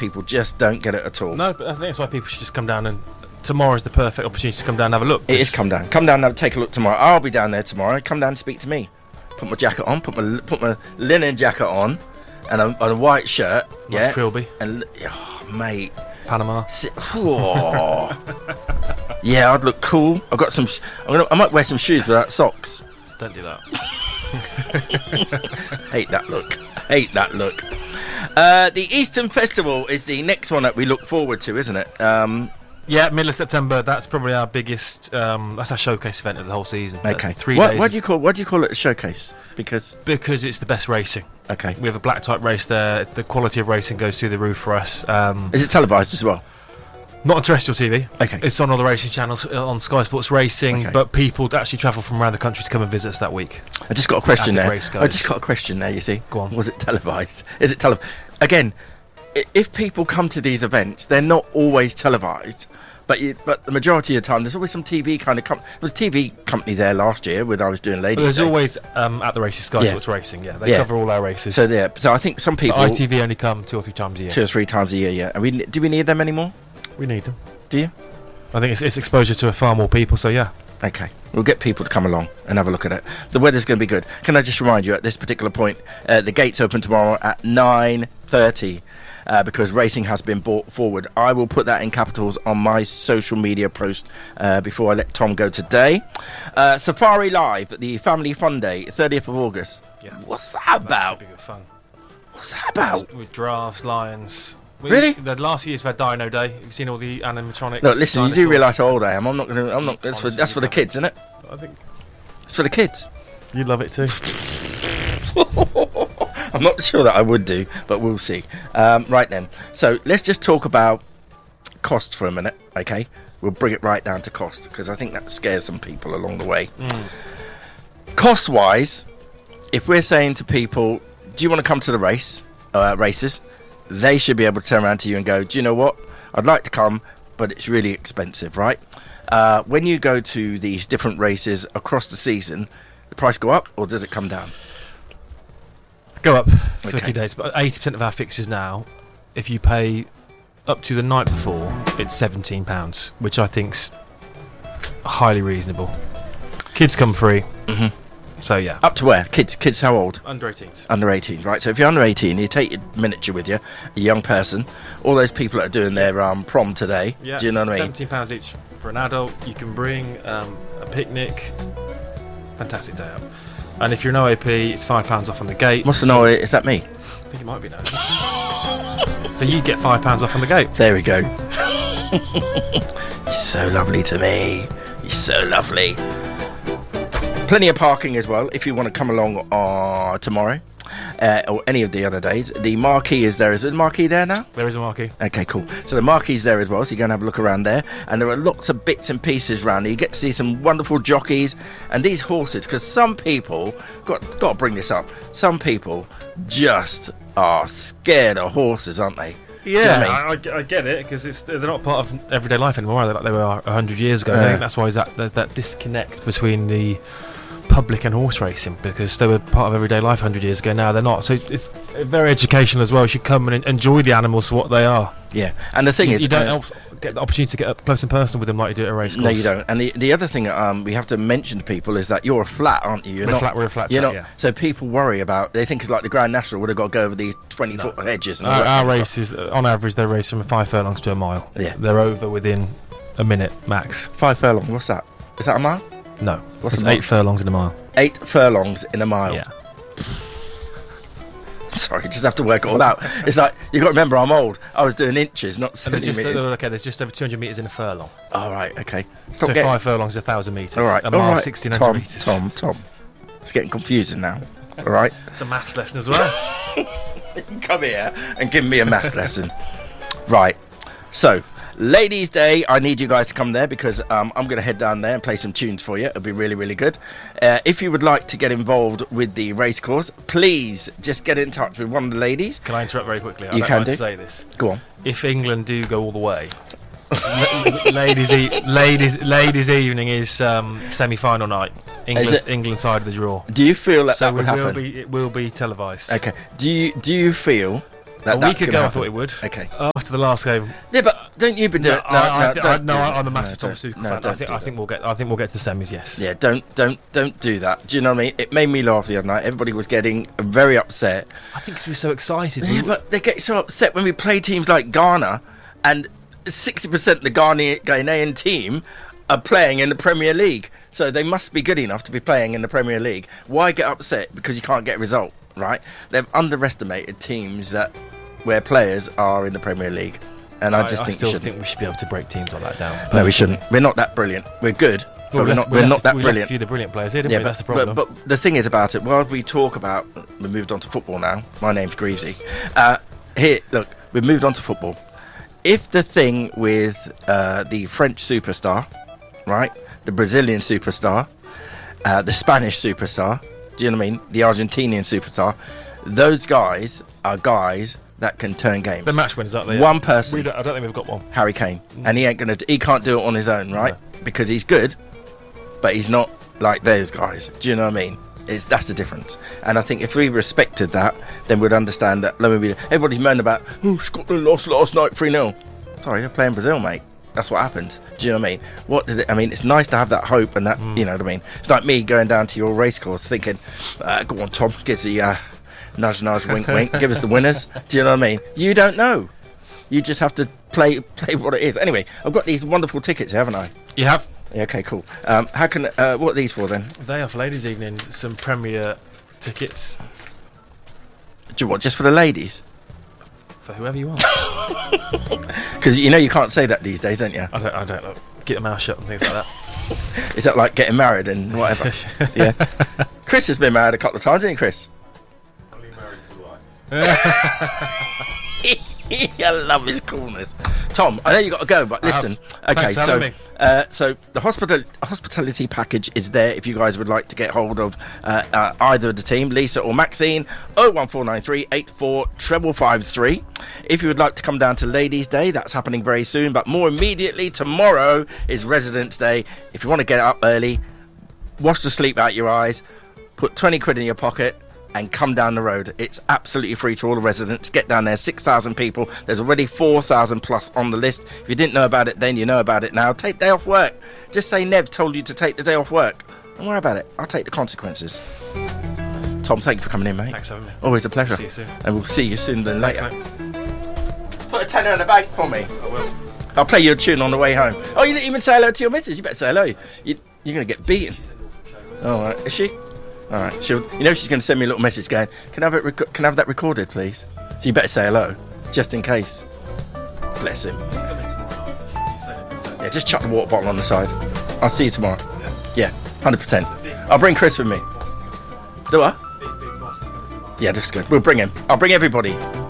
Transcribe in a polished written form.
people just don't get it at all. No, but I think that's why people should just come down, and tomorrow's the perfect opportunity to come down and have a look. It is come down and take a look tomorrow. I'll be down there tomorrow. Come down and speak to me. Put my jacket on, put my linen jacket on, and a white shirt. Nice Trilby. And mate, Panama. Yeah, I'd look cool. I've got some. I might wear some shoes without socks. Don't do that. Hate that look. The Eastern Festival is the next one that we look forward to, isn't it? Yeah, middle of September. That's probably our biggest. That's our showcase event of the whole season. Okay. 3 days. Why do you call it a showcase? Because it's the best racing. Okay. We have a black type race there. The quality of racing goes through the roof for us. Is it televised as well? Not on terrestrial TV. Okay. It's on all the racing channels on Sky Sports Racing. Okay. But people actually travel from around the country to come and visit us that week. I just got a question there. You see. Go on. Was it televised? Is it televised? Again, if people come to these events, they're not always televised. But the majority of the time, there's always some TV kind of company. There was a TV company there last year when I was doing Ladies' There's Day. always at the races, Sky Sports Racing. Yeah, they cover all our races. So I think some people. But ITV only come 2 or 3 times a year. 2 or 3 times a year. Yeah. And do we need them anymore? We need them. Do you? I think it's exposure to far more people. So yeah. Okay, we'll get people to come along and have a look at it. The weather's going to be good. Can I just remind you at this particular point, the gates open tomorrow at 9:30 because racing has been brought forward. I will put that in capitals on my social media post before I let Tom go today. Safari Live at the Family Fun Day, 30th of August. Yeah. What's that about? That should be good fun. What's that about? With giraffes, lions. Really? The last few years we've had Dino Day. You've seen all the animatronics. Look, listen, you do dinosaurs. realise how old I am. I'm not. That's for the kids, isn't it? I think It's for the kids. you'd love it too. I'm not sure that I would do, but we'll see. Right then. So let's just talk about cost for a minute, okay? We'll bring it right down to cost because I think that scares some people along the way. Cost-wise, if we're saying to people, do you want to come to the races? They should be able to turn around to you and go, do you know what? I'd like to come, but it's really expensive, right? When you go to these different races across the season, the price go up or does it come down? Go up for a few days, but 80% of our fixtures now, if you pay up to the night before, it's £17, which I think's highly reasonable. Kids come free. So yeah. Up to where? Kids how old? Under 18s. Under 18s, right? So if you're under 18, you take your miniature with you, a young person, all those people that are doing their prom today, Yeah, do you know what I mean? £17 each for an adult. You can bring a picnic. Fantastic day out. And if you're an OAP, it's £5 off on the gate. What's an OAP? Is that me? I think it might be now. So you get £5 off on the gate. There we go. You're so lovely to me. You're so lovely. Plenty of parking as well if you want to come along tomorrow or any of the other days. The marquee is there. Is the marquee there now? There is a marquee. Okay, cool. So the marquee's there as well, so you go and have a look around there. And there are lots of bits and pieces around there. You get to see some wonderful jockeys and these horses, because some people, got to bring this up, some people just are scared of horses, aren't they? Yeah, Do you know what I get it, because they're not part of everyday life anymore, are they? Like they were 100 years ago. Yeah. I think that's why there's that disconnect between the public and horse racing, because they were part of everyday life 100 years ago. Now they're not. So it's very educational as well. You should come and enjoy the animals for what they are. Yeah, and the thing is, you don't get the opportunity to get up close and personal with them like you do at a race course. No, you don't. And the other thing we have to mention to people is that you're a flat, aren't you? We're a flat track, yeah. So people worry about, they think it's like the Grand National would have got to go over these 20-foot hedges. And all that Our kind of races, stuff. on average, they race from 5 furlongs to a mile. Yeah. They're over within a minute max. 5 furlongs, what's that? Is that a mile? No. What's It's a mile? 8 furlongs in a mile. 8 furlongs in a mile. Yeah. Sorry, just have to work it all out. It's like, you got to remember, I'm old. I was doing inches, not And there's centimetres. there's just over 200 metres in a furlong. All right, okay. So 5 furlongs is 1,000 metres. All right, A mile, all right. 1,600 metres. Tom. It's getting confusing now. All right? It's a maths lesson as well. Come here and give me a math lesson. Right. So, Ladies' Day, I need you guys to come there because I'm going to head down there and play some tunes for you. It'll be really, really good. If you would like to get involved with the race course, please just get in touch with one of the ladies. Can I interrupt very quickly? You can do. to say this. Go on. If England do go all the way, ladies' evening is semi-final night. England side of the draw. Do you feel that So that would happen? it will be televised. Okay. Do you feel A week ago, I thought it would. Okay. After the last game. Yeah, but don't you be doing? I'm a massive Tom Tuchel fan. I think we'll get to the semis. Yes. Yeah. Don't do that. Do you know what I mean? It made me laugh the other night. Everybody was getting very upset. I think because we're so excited. Yeah, but they get so upset when we play teams like Ghana, and 60% of the Ghanaian team are playing in the Premier League. So they must be good enough to be playing in the Premier League. Why get upset because you can't get a result? Right? They've underestimated teams where players are in the Premier League, and I still think we should be able to break teams like that down. No, we shouldn't. We're not that brilliant. We're good, but we're not that brilliant. Left a few of the brilliant players here, didn't we? That's the problem. But the thing is about it, while we talk about, we moved on to football now. My name's Greavesy. Here, look, we've moved on to football. If the thing with the French superstar, right, the Brazilian superstar, the Spanish superstar, do you know what I mean? The Argentinian superstar, those guys are guys that can turn games. The match winners, aren't they? One person. I don't think we've got one. Harry Kane. And he can't do it on his own, right? No. Because he's good, but he's not like those guys. Do you know what I mean? That's the difference. And I think if we respected that, then we'd understand that. Everybody's moaning about, Scotland lost last night 3-0. Sorry, you're playing Brazil, mate. That's what happens. Do you know what I mean? It's nice to have that hope and that, you know what I mean? It's like me going down to your race course thinking, go on, Tom, give us the nudge, wink, wink, give us the winners. Do you know what I mean? You don't know. You just have to play what it is. Anyway, I've got these wonderful tickets, haven't I? You have? Yeah, okay, cool. What are these for then? They are for ladies' evening. Some Premier tickets. Do you want just for the ladies? For whoever you want. Because you can't say that these days, don't you? I don't know. Get your mouth shut and things like that. Is that like getting married and whatever? Yeah. Chris has been married a couple of times, hasn't he, Chris? Only married to life. I love his coolness. Tom, I know you got to go, but listen. Okay, so the hospitality package is there if you guys would like to get hold of either of the team, Lisa or Maxine. 01493 84 553. If you would like to come down to Ladies' Day, that's happening very soon. But more immediately, tomorrow is Residents' Day. If you want to get up early, wash the sleep out your eyes, put 20 quid in your pocket, and come down the road. It's absolutely free to all the residents. Get down there, 6,000 people. There's already 4,000 plus on the list. If you didn't know about it then, you know about it now. Take day off work. Just say Nev told you to take the day off work. Don't worry about it. I'll take the consequences. Tom, thank you for coming in, mate. Thanks for having me. Always a pleasure. See you soon. And we'll see you sooner than later. Thanks, put a tenner in the bank for me. I will. I'll play you a tune on the way home. Oh, you didn't even say hello to your missus. You better say hello. You're going to get beaten. All right. Is she? All right. She's going to send me a little message going, can I have that recorded, please? So you better say hello, just in case. Bless him. Yeah, just chuck the water bottle on the side. I'll see you tomorrow. Yeah, 100%. I'll bring Chris with me. Do I? Yeah, that's good. We'll bring him. I'll bring everybody.